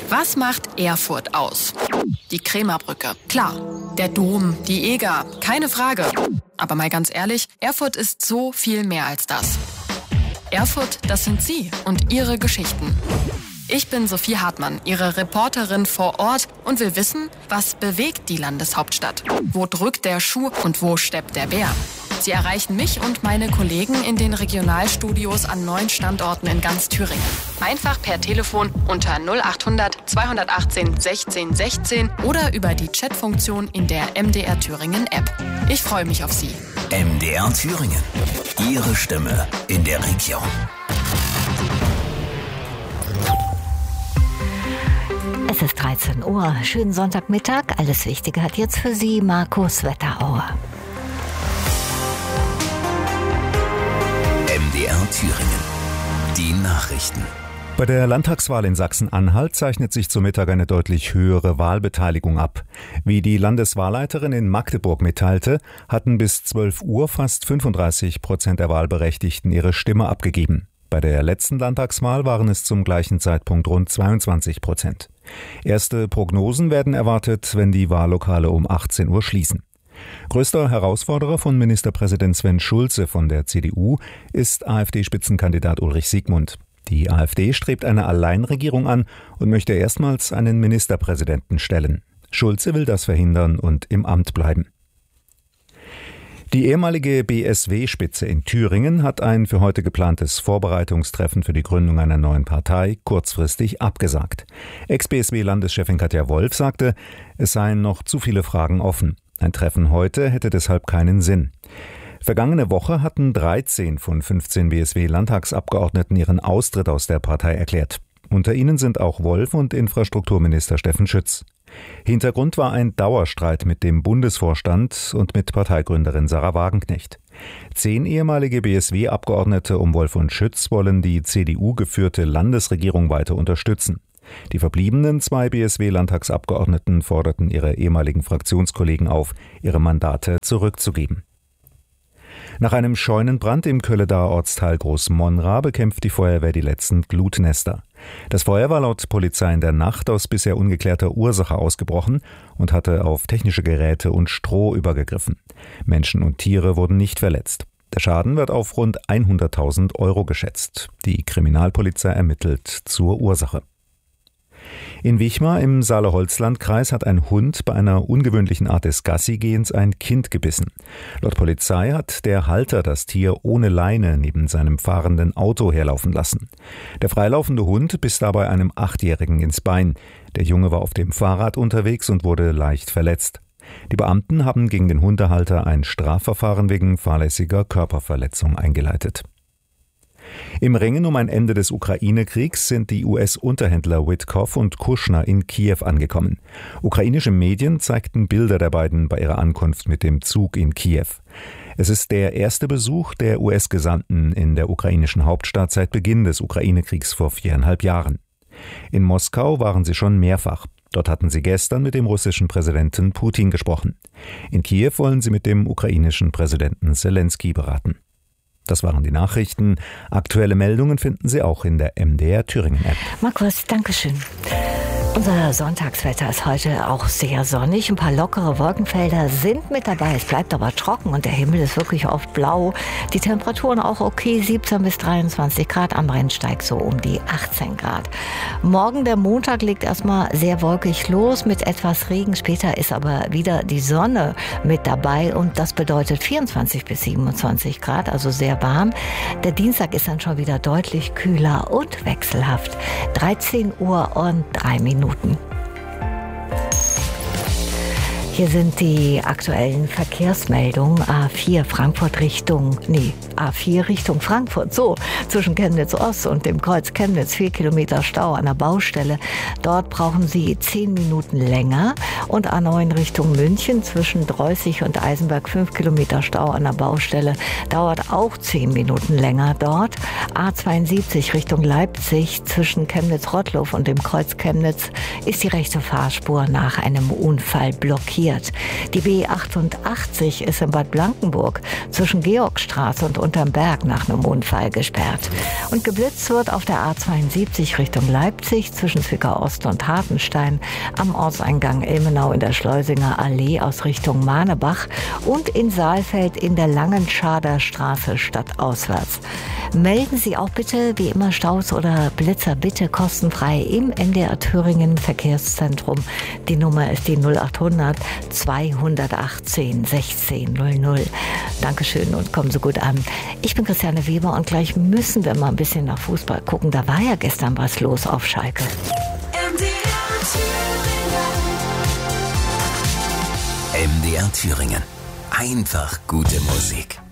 Was macht Erfurt aus? Die Krämerbrücke, klar. Der Dom, die Eger, keine Frage. Aber mal ganz ehrlich, Erfurt ist so viel mehr als das. Erfurt, das sind Sie und Ihre Geschichten. Ich bin Sophie Hartmann, Ihre Reporterin vor Ort und will wissen, was bewegt die Landeshauptstadt? Wo drückt der Schuh und wo steppt der Bär? Sie erreichen mich und meine Kollegen in den Regionalstudios an 9 Standorten in ganz Thüringen. Einfach per Telefon unter 0800 218 16 16 oder über die Chatfunktion in der MDR Thüringen App. Ich freue mich auf Sie. MDR Thüringen. Ihre Stimme in der Region. Es ist 13 Uhr. Schönen Sonntagmittag. Alles Wichtige hat jetzt für Sie Markus Wetterauer. MDR Thüringen. Die Nachrichten. Bei der Landtagswahl in Sachsen-Anhalt zeichnet sich zu Mittag eine deutlich höhere Wahlbeteiligung ab. Wie die Landeswahlleiterin in Magdeburg mitteilte, hatten bis 12 Uhr fast 35% der Wahlberechtigten ihre Stimme abgegeben. Bei der letzten Landtagswahl waren es zum gleichen Zeitpunkt rund 22%. Erste Prognosen werden erwartet, wenn die Wahllokale um 18 Uhr schließen. Größter Herausforderer von Ministerpräsident Sven Schulze von der CDU ist AfD-Spitzenkandidat Ulrich Siegmund. Die AfD strebt eine Alleinregierung an und möchte erstmals einen Ministerpräsidenten stellen. Schulze will das verhindern und im Amt bleiben. Die ehemalige BSW-Spitze in Thüringen hat ein für heute geplantes Vorbereitungstreffen für die Gründung einer neuen Partei kurzfristig abgesagt. Ex-BSW-Landeschefin Katja Wolf sagte, es seien noch zu viele Fragen offen. Ein Treffen heute hätte deshalb keinen Sinn. Vergangene Woche hatten 13 von 15 BSW-Landtagsabgeordneten ihren Austritt aus der Partei erklärt. Unter ihnen sind auch Wolf und Infrastrukturminister Steffen Schütz. Hintergrund war ein Dauerstreit mit dem Bundesvorstand und mit Parteigründerin Sarah Wagenknecht. 10 ehemalige BSW-Abgeordnete um Wolf und Schütz wollen die CDU-geführte Landesregierung weiter unterstützen. Die verbliebenen 2 BSW-Landtagsabgeordneten forderten ihre ehemaligen Fraktionskollegen auf, ihre Mandate zurückzugeben. Nach einem Scheunenbrand im Kölleder Ortsteil Großmonra bekämpft die Feuerwehr die letzten Glutnester. Das Feuer war laut Polizei in der Nacht aus bisher ungeklärter Ursache ausgebrochen und hatte auf technische Geräte und Stroh übergegriffen. Menschen und Tiere wurden nicht verletzt. Der Schaden wird auf rund 100.000 € geschätzt. Die Kriminalpolizei ermittelt zur Ursache. In Wichmar im Saale-Holzland-Kreis hat ein Hund bei einer ungewöhnlichen Art des Gassigehens ein Kind gebissen. Laut Polizei hat der Halter das Tier ohne Leine neben seinem fahrenden Auto herlaufen lassen. Der freilaufende Hund biss dabei einem 8-Jährigen ins Bein. Der Junge war auf dem Fahrrad unterwegs und wurde leicht verletzt. Die Beamten haben gegen den Hundehalter ein Strafverfahren wegen fahrlässiger Körperverletzung eingeleitet. Im Ringen um ein Ende des Ukraine-Kriegs sind die US-Unterhändler Witkoff und Kushner in Kiew angekommen. Ukrainische Medien zeigten Bilder der beiden bei ihrer Ankunft mit dem Zug in Kiew. Es ist der erste Besuch der US-Gesandten in der ukrainischen Hauptstadt seit Beginn des Ukraine-Kriegs vor 4,5 Jahren. In Moskau waren sie schon mehrfach. Dort hatten sie gestern mit dem russischen Präsidenten Putin gesprochen. In Kiew wollen sie mit dem ukrainischen Präsidenten Selenskyj beraten. Das waren die Nachrichten. Aktuelle Meldungen finden Sie auch in der MDR Thüringen App. Markus, Dankeschön. Unser Sonntagswetter ist heute auch sehr sonnig. Ein paar lockere Wolkenfelder sind mit dabei. Es bleibt aber trocken und der Himmel ist wirklich oft blau. Die Temperaturen auch okay, 17 bis 23 Grad. Am Rennsteig so um die 18 Grad. Morgen, der Montag, legt erstmal sehr wolkig los mit etwas Regen. Später ist aber wieder die Sonne mit dabei und das bedeutet 24 bis 27 Grad, also sehr warm. Der Dienstag ist dann schon wieder deutlich kühler und wechselhaft. 13 Uhr und 3 Minuten. Hier sind die aktuellen Verkehrsmeldungen. A4 Richtung Frankfurt. So, zwischen Chemnitz Ost und dem Kreuz Chemnitz 4 Kilometer Stau an der Baustelle. Dort brauchen Sie 10 Minuten länger. Und A9 Richtung München zwischen Dreußig und Eisenberg 5 Kilometer Stau an der Baustelle. Dauert auch 10 Minuten länger dort. A72 Richtung Leipzig zwischen Chemnitz-Rottloff und dem Kreuz Chemnitz ist die rechte Fahrspur nach einem Unfall blockiert. Die B88 ist in Bad Blankenburg zwischen Georgstraße und unterm Berg nach einem Unfall gesperrt. Und geblitzt wird auf der A72 Richtung Leipzig zwischen Zwickau Ost und Hartenstein, am Ortseingang Ilmenau in der Schleusinger Allee aus Richtung Manebach und in Saalfeld in der Langenschader Straße stadtauswärts. Melden Sie auch bitte, wie immer, Staus oder Blitzer bitte kostenfrei im MDR Thüringen Verkehrszentrum. Die Nummer ist die 0800 218 1600. Dankeschön und kommen Sie gut an. Ich bin Christiane Weber und gleich müssen wir mal ein bisschen nach Fußball gucken. Da war ja gestern was los auf Schalke. MDR Thüringen. Einfach gute Musik.